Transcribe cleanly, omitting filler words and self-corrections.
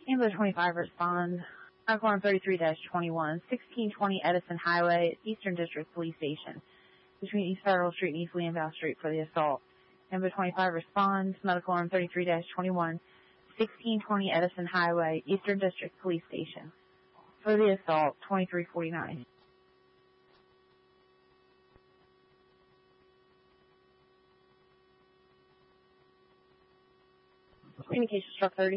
Ambulance 25 responds. Medical arm 33-21, 1620 Edison Highway, Eastern District Police Station, between East Federal Street and East Williamsville Street for the assault. Ambulance 25 responds. Medical arm 33-21, 1620 Edison Highway, Eastern District Police Station, for the assault, 2349. Communication struck 30.